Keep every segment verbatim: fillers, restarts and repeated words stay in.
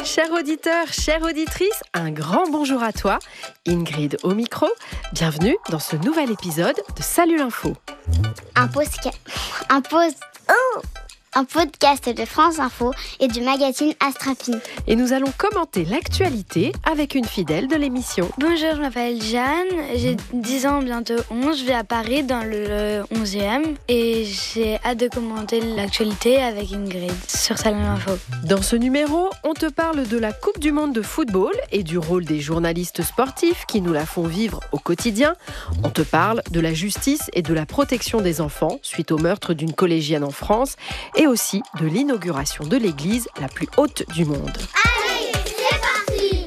Chers auditeurs, chères auditrices, un grand bonjour à toi. Ingrid au micro. Bienvenue dans ce nouvel épisode de Salut l'info. Un posca... Un post... Oh Un podcast de France Info et du magazine Astrafin. Et nous allons commenter l'actualité avec une fidèle de l'émission. Bonjour, je m'appelle Jeanne, j'ai dix ans, bientôt onze. Je vis à Paris dans le onzième et j'ai hâte de commenter l'actualité avec Ingrid sur Salut l'info. Dans ce numéro, on te parle de la Coupe du Monde de football et du rôle des journalistes sportifs qui nous la font vivre au quotidien. On te parle de la justice et de la protection des enfants suite au meurtre d'une collégienne en France et aussi de l'inauguration de l'église la plus haute du monde. Allez, c'est parti!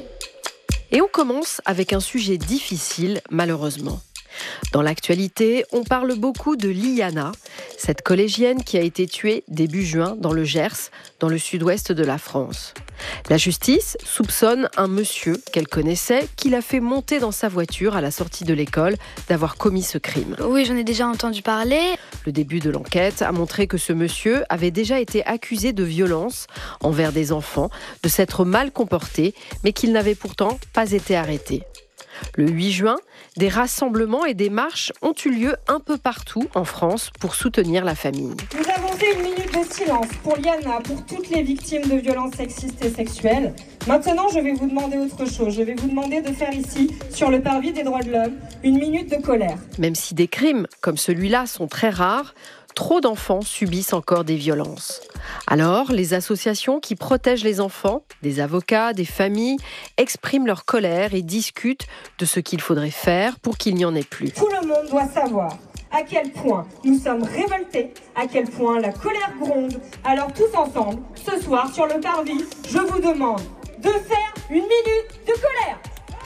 Et on commence avec un sujet difficile, malheureusement. Dans l'actualité, on parle beaucoup de Liana, cette collégienne qui a été tuée début juin dans le Gers, dans le sud-ouest de la France. La justice soupçonne un monsieur qu'elle connaissait qui l'a fait monter dans sa voiture à la sortie de l'école d'avoir commis ce crime. Oui, j'en ai déjà entendu parler. Le début de l'enquête a montré que ce monsieur avait déjà été accusé de violence envers des enfants, de s'être mal comporté, mais qu'il n'avait pourtant pas été arrêté. Le huit juin, des rassemblements et des marches ont eu lieu un peu partout en France pour soutenir la famille. Nous avons fait une minute de silence pour Liana, pour toutes les victimes de violences sexistes et sexuelles. Maintenant, je vais vous demander autre chose. Je vais vous demander de faire ici, sur le parvis des droits de l'homme, une minute de colère. Même si des crimes comme celui-là sont très rares, trop d'enfants subissent encore des violences. Alors, les associations qui protègent les enfants, des avocats, des familles, expriment leur colère et discutent de ce qu'il faudrait faire pour qu'il n'y en ait plus. Tout le monde doit savoir à quel point nous sommes révoltés, à quel point la colère gronde. Alors tous ensemble, ce soir, sur le parvis, je vous demande de faire une minute de colère.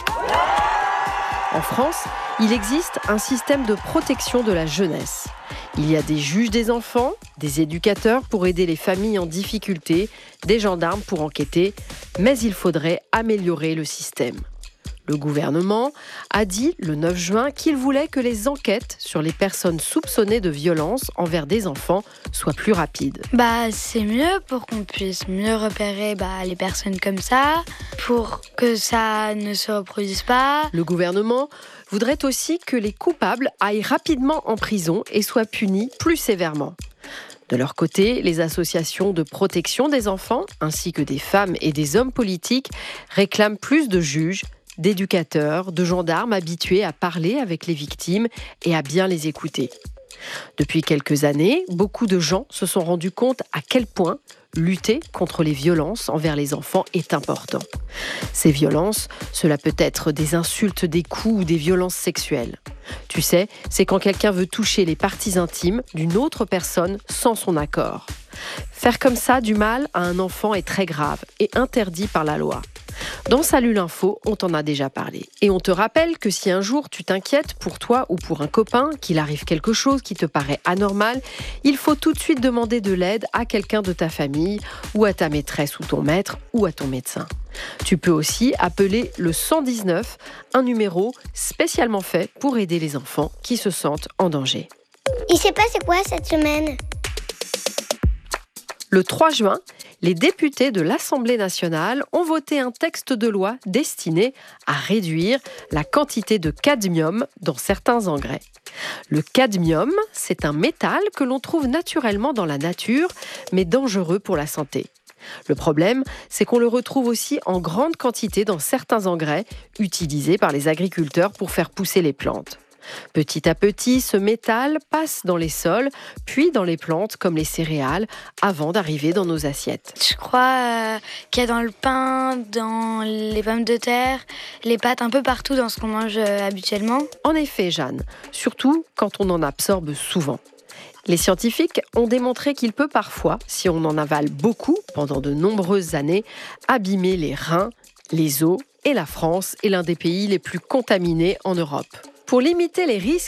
En France, il existe un système de protection de la jeunesse. Il y a des juges des enfants, des éducateurs pour aider les familles en difficulté, des gendarmes pour enquêter, mais il faudrait améliorer le système. Le gouvernement a dit le neuf juin qu'il voulait que les enquêtes sur les personnes soupçonnées de violence envers des enfants soient plus rapides. Bah, c'est mieux pour qu'on puisse mieux repérer bah, les personnes comme ça, pour que ça ne se reproduise pas. Le gouvernement voudrait aussi que les coupables aillent rapidement en prison et soient punis plus sévèrement. De leur côté, les associations de protection des enfants, ainsi que des femmes et des hommes politiques, réclament plus de juges, d'éducateurs, de gendarmes habitués à parler avec les victimes et à bien les écouter. Depuis quelques années, beaucoup de gens se sont rendus compte à quel point lutter contre les violences envers les enfants est important. Ces violences, cela peut être des insultes, des coups ou des violences sexuelles. Tu sais, c'est quand quelqu'un veut toucher les parties intimes d'une autre personne sans son accord. Faire comme ça du mal à un enfant est très grave et interdit par la loi. Dans Salut l'info, on t'en a déjà parlé. Et on te rappelle que si un jour tu t'inquiètes pour toi ou pour un copain, qu'il arrive quelque chose qui te paraît anormal, il faut tout de suite demander de l'aide à quelqu'un de ta famille ou à ta maîtresse ou ton maître ou à ton médecin. Tu peux aussi appeler le cent dix-neuf, un numéro spécialement fait pour aider les enfants qui se sentent en danger. Il s'est passé quoi cette semaine? Le trois juin, les députés de l'Assemblée nationale ont voté un texte de loi destiné à réduire la quantité de cadmium dans certains engrais. Le cadmium, c'est un métal que l'on trouve naturellement dans la nature, mais dangereux pour la santé. Le problème, c'est qu'on le retrouve aussi en grande quantité dans certains engrais utilisés par les agriculteurs pour faire pousser les plantes. Petit à petit, ce métal passe dans les sols, puis dans les plantes comme les céréales, avant d'arriver dans nos assiettes. Je crois euh, qu'il y a dans le pain, dans les pommes de terre, les pâtes, un peu partout dans ce qu'on mange euh, habituellement. En effet, Jeanne, surtout quand on en absorbe souvent. Les scientifiques ont démontré qu'il peut parfois, si on en avale beaucoup pendant de nombreuses années, abîmer les reins, les os, et la France est l'un des pays les plus contaminés en Europe. Pour limiter les risques,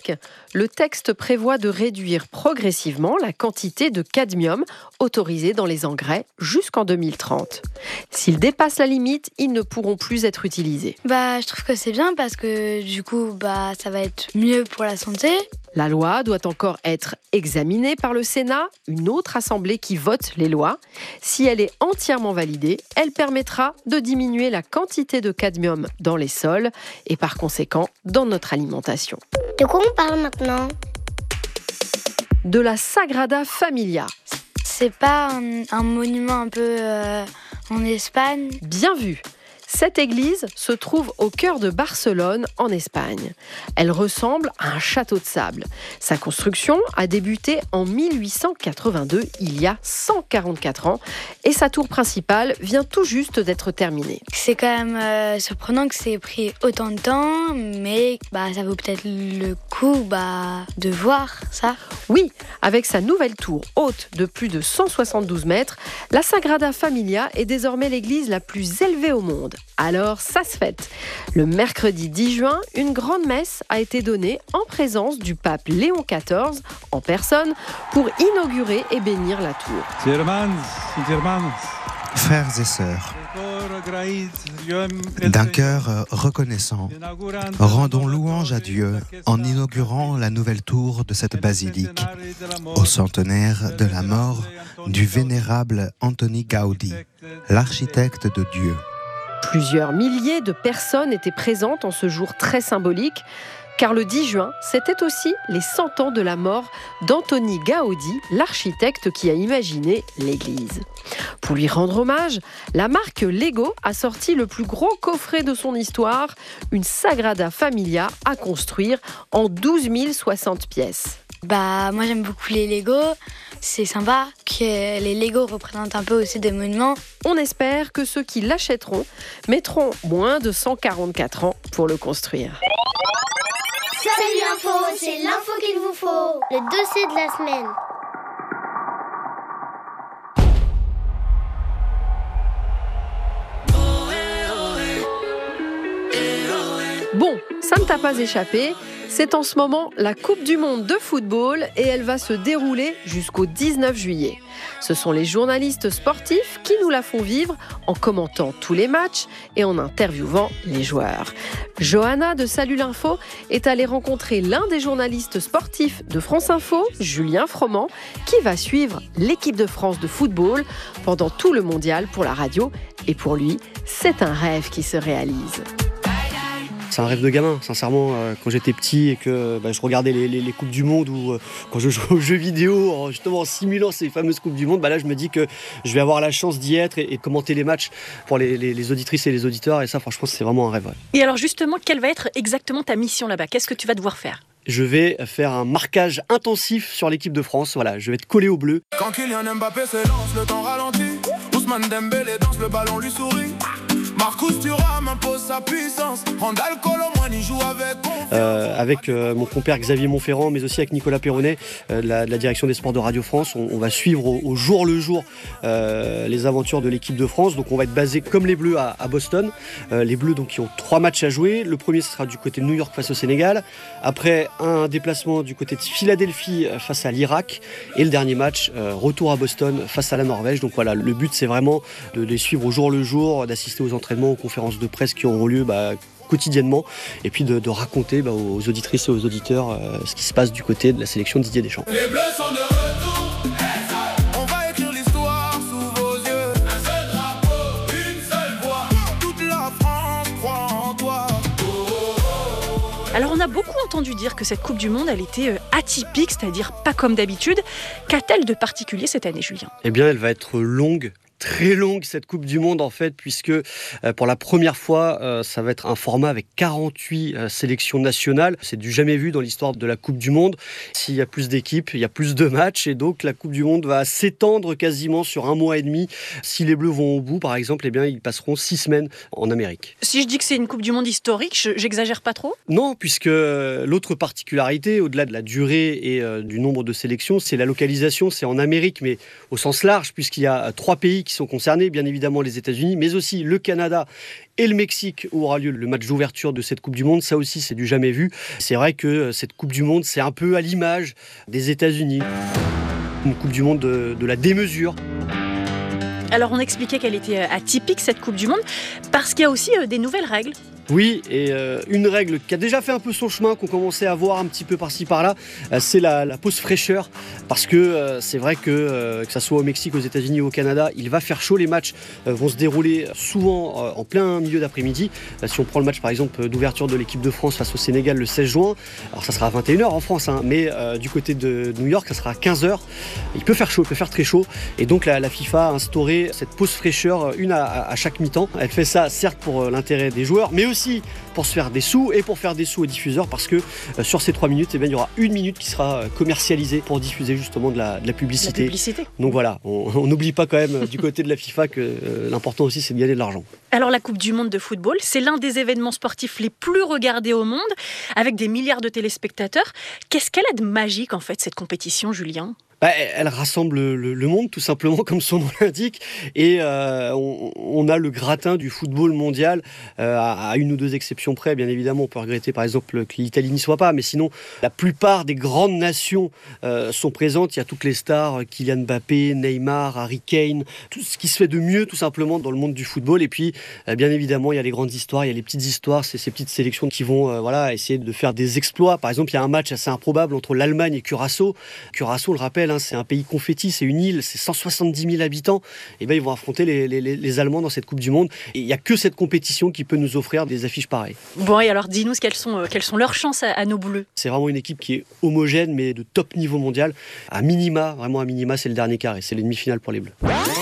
le texte prévoit de réduire progressivement la quantité de cadmium autorisée dans les engrais jusqu'en deux mille trente. S'ils dépassent la limite, ils ne pourront plus être utilisés. Bah, je trouve que c'est bien parce que du coup, bah, ça va être mieux pour la santé. La loi doit encore être examinée par le Sénat, une autre assemblée qui vote les lois. Si elle est entièrement validée, elle permettra de diminuer la quantité de cadmium dans les sols et par conséquent dans notre alimentation. De quoi on parle maintenant ? De la Sagrada Familia. C'est pas un, un monument un peu euh, en Espagne ? Bien vu. Cette église se trouve au cœur de Barcelone, en Espagne. Elle ressemble à un château de sable. Sa construction a débuté en mille huit cent quatre-vingt-deux, il y a cent quarante-quatre ans, et sa tour principale vient tout juste d'être terminée. C'est quand même euh, surprenant que c'est pris autant de temps, mais bah, ça vaut peut-être le coup bah, de voir ça. Oui, avec sa nouvelle tour haute de plus de cent soixante-douze mètres, la Sagrada Familia est désormais l'église la plus élevée au monde. Alors, ça se fête. Le mercredi dix juin, une grande messe a été donnée en présence du pape Léon quatorze, en personne, pour inaugurer et bénir la tour. Frères et sœurs, d'un cœur reconnaissant, rendons louange à Dieu en inaugurant la nouvelle tour de cette basilique, au centenaire de la mort du vénérable Antoni Gaudi, l'architecte de Dieu. Plusieurs milliers de personnes étaient présentes en ce jour très symbolique, car le dix juin, c'était aussi les cent ans de la mort d'Antoni Gaudi, l'architecte qui a imaginé l'église. Pour lui rendre hommage, la marque Lego a sorti le plus gros coffret de son histoire, une Sagrada Familia à construire en douze mille soixante pièces. Bah, moi j'aime beaucoup les Lego, c'est sympa que les Lego représentent un peu aussi des monuments. On espère que ceux qui l'achèteront mettront moins de cent quarante-quatre ans pour le construire. Salut Info, c'est l'info qu'il vous faut. Le dossier de la semaine. Bon, ça ne t'a pas échappé, c'est en ce moment la Coupe du Monde de football et elle va se dérouler jusqu'au dix-neuf juillet. Ce sont les journalistes sportifs qui nous la font vivre en commentant tous les matchs et en interviewant les joueurs. Johanna de Salut l'Info est allée rencontrer l'un des journalistes sportifs de France Info, Julien Froment, qui va suivre l'équipe de France de football pendant tout le mondial pour la radio. Et pour lui, c'est un rêve qui se réalise. C'est un rêve de gamin, sincèrement. Euh, quand j'étais petit et que bah, je regardais les, les, les Coupes du Monde ou euh, quand je jouais aux jeux vidéo, en, justement en simulant ces fameuses Coupes du Monde, bah, là je me dis que je vais avoir la chance d'y être et, et de commenter les matchs pour les, les, les auditrices et les auditeurs. Et ça, franchement, c'est vraiment un rêve. Ouais. Et alors justement, quelle va être exactement ta mission là-bas ? Qu'est-ce que tu vas devoir faire ? Je vais faire un marquage intensif sur l'équipe de France. Voilà, je vais être collé au bleu. Quand Kylian Mbappé s'élance, le temps ralentit. Ousmane Dembélé danse, le ballon lui sourit. Marcus Thuram impose sa puissance. Randal Colomani joue avec euh, avec euh, mon compère Xavier Montferrand, mais aussi avec Nicolas Perronnet, euh, de, la, de la direction des sports de Radio France. On, on va suivre au, au jour le jour euh, les aventures de l'équipe de France. Donc on va être basé comme les Bleus à, à Boston. Euh, les Bleus donc qui ont trois matchs à jouer. Le premier ce sera du côté de New York face au Sénégal. Après un déplacement du côté de Philadelphie face à l'Irak. Et le dernier match, euh, retour à Boston face à la Norvège. Donc voilà, le but c'est vraiment de les suivre au jour le jour, d'assister aux entraînements, aux conférences de presse qui auront lieu bah, quotidiennement, et puis de, de raconter bah, aux auditrices et aux auditeurs euh, ce qui se passe du côté de la sélection de Didier Deschamps. Les Bleus sont de retour. On va écrire l'histoire sous vos yeux. Un seul drapeau, une seule voix. Toute la France croit en toi. Alors on a beaucoup entendu dire que cette Coupe du Monde, elle était atypique, c'est-à-dire pas comme d'habitude. Qu'a-t-elle de particulier cette année, Julien ? Eh bien, elle va être longue. Très longue cette Coupe du Monde en fait, puisque euh, pour la première fois euh, ça va être un format avec quarante-huit euh, sélections nationales. C'est du jamais vu dans l'histoire de la Coupe du Monde. S'il y a plus d'équipes, il y a plus de matchs et donc la Coupe du Monde va s'étendre quasiment sur un mois et demi. Si les Bleus vont au bout par exemple, eh bien ils passeront six semaines en Amérique. Si je dis que c'est une Coupe du Monde historique, je, j'exagère pas trop ? Non, puisque euh, l'autre particularité, au-delà de la durée et euh, du nombre de sélections, c'est la localisation. C'est en Amérique, mais au sens large, puisqu'il y a trois pays qui qui sont concernés, bien évidemment les États-Unis, mais aussi le Canada et le Mexique, où aura lieu le match d'ouverture de cette Coupe du Monde. Ça aussi, c'est du jamais vu. C'est vrai que cette Coupe du Monde, c'est un peu à l'image des États-Unis. Une Coupe du Monde de, de la démesure. Alors on expliquait qu'elle était atypique cette Coupe du Monde parce qu'il y a aussi des nouvelles règles. Oui, et euh, une règle qui a déjà fait un peu son chemin, qu'on commençait à voir un petit peu par-ci par-là, euh, c'est la, la pause fraîcheur. Parce que euh, c'est vrai que, euh, que ça soit au Mexique, aux États-Unis ou au Canada, il va faire chaud. Les matchs euh, vont se dérouler souvent euh, en plein milieu d'après-midi. Euh, si on prend le match par exemple d'ouverture de l'équipe de France face au Sénégal le seize juin, alors ça sera à vingt et une heures en France, hein, mais euh, du côté de New York, ça sera à quinze heures. Il peut faire chaud, il peut faire très chaud. Et donc la, la FIFA a instauré cette pause fraîcheur, une à, à chaque mi-temps. Elle fait ça certes pour l'intérêt des joueurs, mais aussi pour se faire des sous et pour faire des sous aux diffuseurs, parce que euh, sur ces trois minutes, eh bien, il y aura une minute qui sera commercialisée pour diffuser justement de la, de la publicité. La publicité. Donc voilà, on n'oublie pas quand même du côté de la FIFA que euh, l'important aussi c'est de gagner de l'argent. Alors la Coupe du Monde de football, c'est l'un des événements sportifs les plus regardés au monde, avec des milliards de téléspectateurs. Qu'est-ce qu'elle a de magique en fait cette compétition, Julien ? Bah, elle rassemble le, le monde tout simplement comme son nom l'indique, et euh, on, on a le gratin du football mondial euh, à, à une ou deux exceptions près. Bien évidemment, on peut regretter par exemple que l'Italie n'y soit pas, mais sinon la plupart des grandes nations euh, sont présentes. Il y a toutes les stars, Kylian Mbappé, Neymar, Harry Kane, tout ce qui se fait de mieux tout simplement dans le monde du football. Et puis euh, bien évidemment il y a les grandes histoires, il y a les petites histoires, c'est ces petites sélections qui vont euh, voilà, essayer de faire des exploits. Par exemple, il y a un match assez improbable entre l'Allemagne et Curaçao. Curaçao, on le rappelle, c'est un pays confetti, c'est une île, c'est cent soixante-dix mille habitants. Et ben ils vont affronter les, les, les Allemands dans cette Coupe du Monde. Et il n'y a que cette compétition qui peut nous offrir des affiches pareilles. Bon, et alors dis-nous quelles sont, quelles sont leurs chances à, à nos Bleus. C'est vraiment une équipe qui est homogène, mais de top niveau mondial. À minima, vraiment à minima, c'est le dernier quart et c'est les demi-finales pour les Bleus.